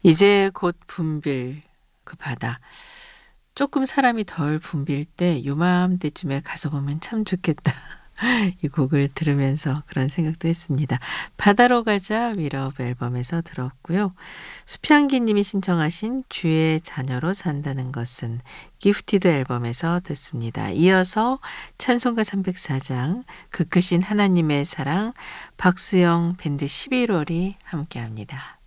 이제 곧 붐빌 그 바다. 조금 사람이 덜 붐빌 때 요맘때쯤에 가서 보면 참 좋겠다. 이 곡을 들으면서 그런 생각도 했습니다. 바다로 가자 위러브 앨범에서 들었고요. 수평기 님이 신청하신 주의 자녀로 산다는 것은 기프티드 앨범에서 듣습니다. 이어서 찬송가 304장 그 크신 하나님의 사랑 박수영 밴드 11월이 함께합니다.